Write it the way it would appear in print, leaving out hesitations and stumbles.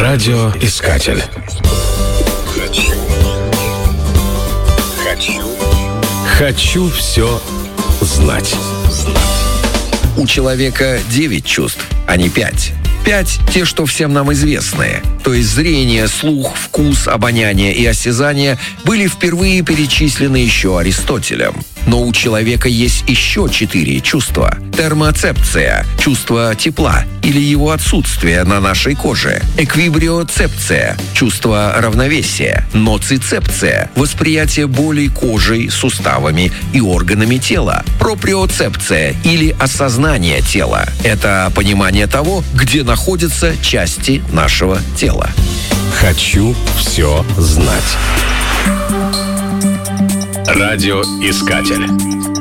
Радиоискатель. Хочу все знать. У человека 9 чувств, а не 5. 5 – те, что всем нам известны. То есть зрение, слух, вкус, обоняние и осязание были впервые перечислены еще Аристотелем. Но у человека есть еще 4 чувства. Термоцепция – чувство тепла или его отсутствие на нашей коже. Эквибриоцепция – чувство равновесия. Ноцицепция – восприятие боли кожей, суставами и органами тела. Проприоцепция или осознание тела – это понимание того, где находятся части нашего тела. Хочу все знать. Радиоискатель.